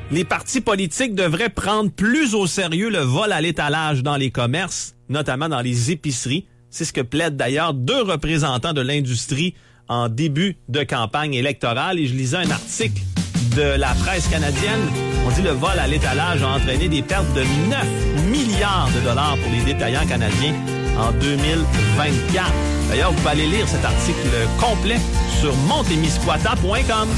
Les partis politiques devraient prendre plus au sérieux le vol à l'étalage dans les commerces, notamment dans les épiceries. C'est ce que plaident d'ailleurs 2 représentants de l'industrie en début de campagne électorale. Et je lisais un article de la presse canadienne. On dit le vol à l'étalage a entraîné des pertes de 9 milliards de dollars pour les détaillants canadiens en 2024. D'ailleurs, vous pouvez aller lire cet article complet sur montemisquata.com.